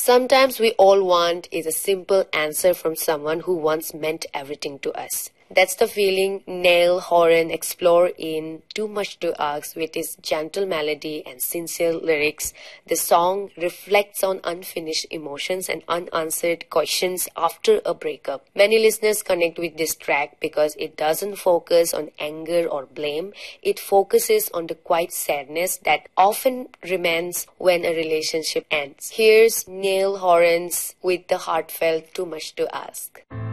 sometimes we all want is a simple answer from someone who once meant everything to us. That's the feeling Niall Horan explores in Too Much to Ask with its gentle melody and sincere lyrics. The song reflects on unfinished emotions and unanswered questions after a breakup. Many listeners connect with this track because it doesn't focus on anger or blame. It focuses on the quiet sadness that often remains when a relationship ends. Here's Niall Horan's with the heartfelt Too Much to Ask.